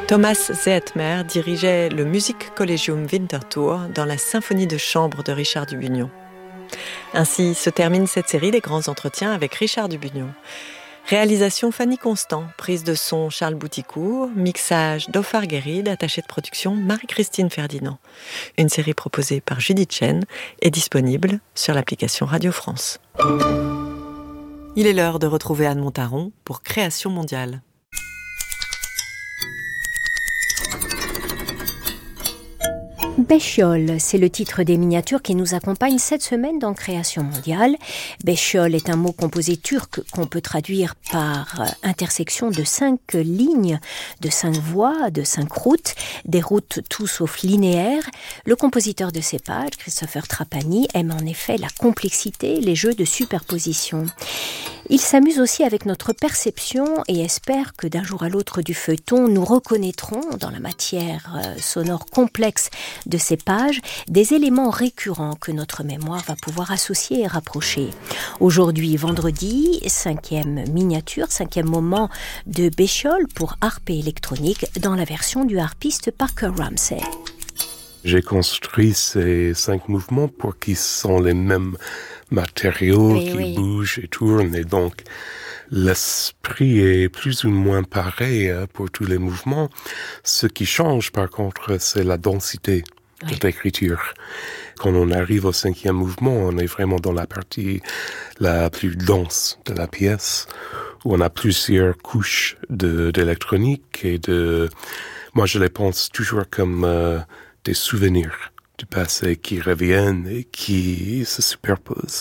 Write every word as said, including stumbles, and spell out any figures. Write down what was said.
Thomas Zehetmer dirigeait le Musikkollegium Winterthur dans la symphonie de chambre de Richard Dubugnon. Ainsi se termine cette série des grands entretiens avec Richard Dubugnon. Réalisation Fanny Constant, prise de son Charles Bouticourt, mixage Dhofar Guéride, attachée de production Marie-Christine Ferdinand. Une série proposée par Judith Chen est disponible sur l'application Radio France. Il est l'heure de retrouver Anne Montaron pour Création mondiale. Béchiol, c'est le titre des miniatures qui nous accompagnent cette semaine dans Création mondiale. Béchiol est un mot composé turc qu'on peut traduire par intersection de cinq lignes, de cinq voies, de cinq routes, des routes tout sauf linéaires. Le compositeur de ces pages, Christopher Trapani, aime en effet la complexité, les jeux de superposition. Il s'amuse aussi avec notre perception et espère que d'un jour à l'autre du feuilleton, nous reconnaîtrons dans la matière sonore complexe de ces pages des éléments récurrents que notre mémoire va pouvoir associer et rapprocher. Aujourd'hui, vendredi, cinquième miniature, cinquième moment de Béchiol pour harpe électronique dans la version du harpiste Parker Ramsey. J'ai construit ces cinq mouvements pour qu'ils soient les mêmes matériaux oui, qui oui. bougent et tournent. Et donc, l'esprit est plus ou moins pareil pour tous les mouvements. Ce qui change, par contre, c'est la densité oui. de l'écriture. Quand on arrive au cinquième mouvement, on est vraiment dans la partie la plus dense de la pièce, où on a plusieurs couches de, d'électronique et de... Moi, je les pense toujours comme... Euh, des souvenirs du passé qui reviennent et qui se superposent.